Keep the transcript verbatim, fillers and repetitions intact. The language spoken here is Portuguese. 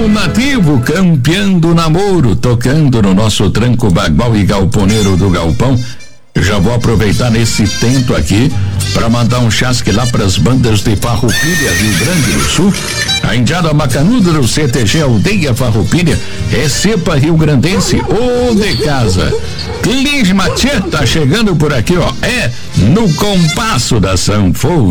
Som nativo, campeão do namoro, tocando no nosso tranco bagual e galponeiro do galpão. Eu já vou aproveitar nesse tento aqui para mandar um chasque lá pras bandas de Farroupilha, Rio Grande do Sul. A Indiada Macanuda do C T G Aldeia Farroupilha é cepa rio-grandense ou de casa. Clis Machê tá chegando por aqui, ó. É no compasso da sanfona.